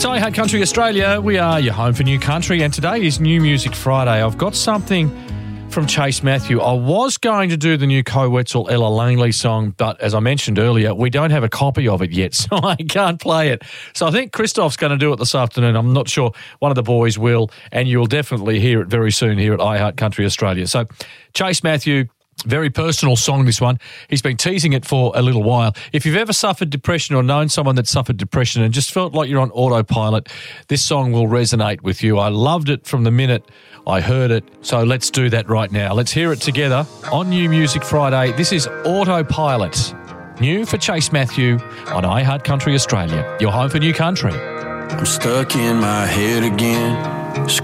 It's iHeart Country Australia. We are your home for new country, and today is New Music Friday. I've got something from Chase Matthew. I was going to do the new Co Wetzel Ella Langley song, but as I mentioned earlier, we don't have a copy of it yet, so I can't play it. So I think Christoph's going to do it this afternoon. I'm not sure. One of the boys will, and you'll definitely hear it very soon here at iHeart Country Australia. So Chase Matthew, very personal song, this one. He's been teasing it for a little while. If you've ever suffered depression or known someone that suffered depression and just felt like you're on autopilot, this song will resonate with you. I loved it from the minute I heard it. So let's do that right now. Let's hear it together on New Music Friday. This is Autopilot, new for Chase Matthew on iHeart Country Australia, your home for new country. I'm stuck in my head again,